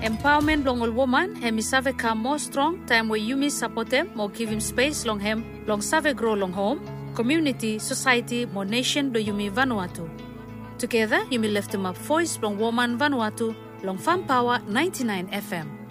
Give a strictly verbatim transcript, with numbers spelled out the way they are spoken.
Empowerment long all woman, hemi save come more strong, time where you miss support them, more give him space long hem, long save grow long home, community, society, more nation do you me Vanuatu. Together, you may lift him up voice long woman Vanuatu, long Farm Power ninety-nine F M.